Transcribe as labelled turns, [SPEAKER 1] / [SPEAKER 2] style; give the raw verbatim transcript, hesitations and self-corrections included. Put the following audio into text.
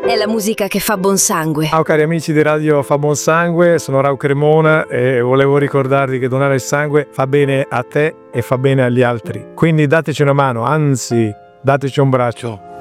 [SPEAKER 1] È la musica che fa buon sangue.
[SPEAKER 2] Ciao cari amici di Radio Fa Buon Sangue, sono Rau Cremona e volevo ricordarvi che donare il sangue fa bene a te e fa bene agli altri. Quindi dateci una mano, anzi dateci un braccio.